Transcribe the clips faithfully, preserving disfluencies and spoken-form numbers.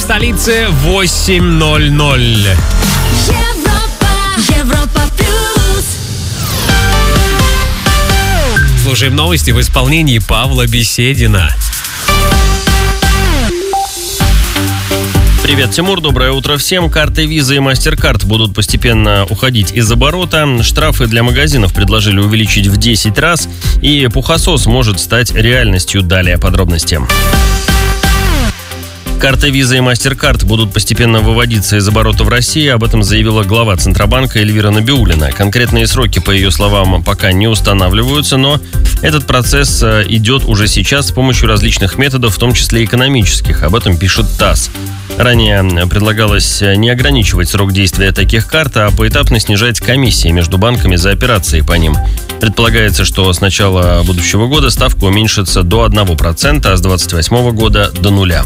столице восемь ноль ноль. Европа, Европа плюс. Слушаем новости в исполнении Павла Беседина. Привет, Тимур, доброе утро всем. Карты Visa и MasterCard будут постепенно уходить из оборота. Штрафы для магазинов предложили увеличить в десять раз. И пухосос может стать реальностью. Далее подробности. Карты Visa и MasterCard будут постепенно выводиться из оборота в России. Об этом заявила глава Центробанка Эльвира Набиуллина. Конкретные сроки, по ее словам, пока не устанавливаются, но этот процесс идет уже сейчас с помощью различных методов, в том числе экономических. Об этом пишет ТАСС. Ранее предлагалось не ограничивать срок действия таких карт, а поэтапно снижать комиссии между банками за операции по ним. Предполагается, что с начала будущего года ставка уменьшится до одного процента, а с двадцать восьмого года до нуля.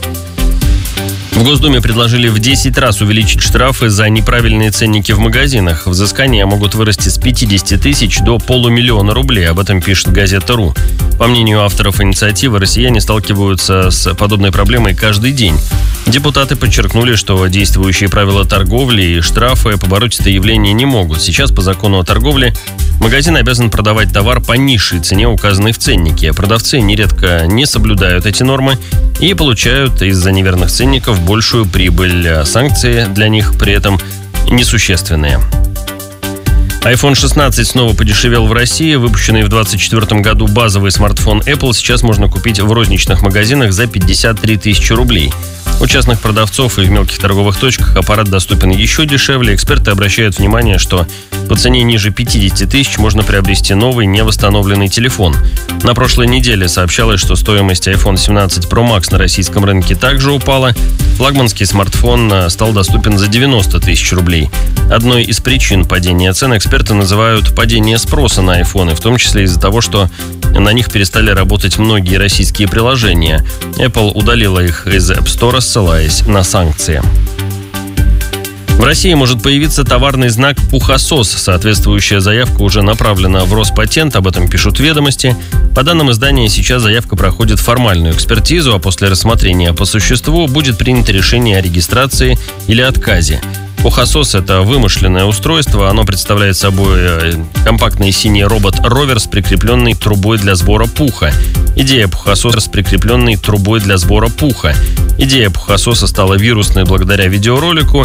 В Госдуме предложили в десять раз увеличить штрафы за неправильные ценники в магазинах. Взыскания могут вырасти с пятидесяти тысяч до полумиллиона рублей. Об этом пишет газета.ру. По мнению авторов инициативы, россияне сталкиваются с подобной проблемой каждый день. Депутаты подчеркнули, что действующие правила торговли и штрафы побороть это явление не могут. Сейчас по закону о торговле магазин обязан продавать товар по низшей цене, указанной в ценнике. Продавцы нередко не соблюдают эти нормы и получают из-за неверных ценников большую прибыль. А санкции для них при этом несущественные. айфон шестнадцать снова подешевел в России. Выпущенный в двадцать четвёртом году базовый смартфон Apple сейчас можно купить в розничных магазинах за пятьдесят три тысячи рублей. У частных продавцов и в мелких торговых точках аппарат доступен еще дешевле. Эксперты обращают внимание, что по цене ниже пятидесяти тысяч можно приобрести новый невосстановленный телефон. На прошлой неделе сообщалось, что стоимость айфон семнадцать про макс на российском рынке также упала. Флагманский смартфон стал доступен за девяносто тысяч рублей. Одной из причин падения цен эксперты называют падение спроса на айфоны, в том числе из-за того, что на них перестали работать многие российские приложения. Apple удалила их из App Store, ссылаясь на санкции. В России может появиться товарный знак «Пухосос». Соответствующая заявка уже направлена в Роспатент, об этом пишут «Ведомости». По данным издания, сейчас заявка проходит формальную экспертизу, а после рассмотрения по существу будет принято решение о регистрации или отказе. Пухосос – это вымышленное устройство. Оно представляет собой компактный синий робот-ровер с прикрепленной трубой для сбора пуха. Идея пухососа с прикрепленной трубой для сбора пуха. Идея пухососа стала вирусной благодаря видеоролику.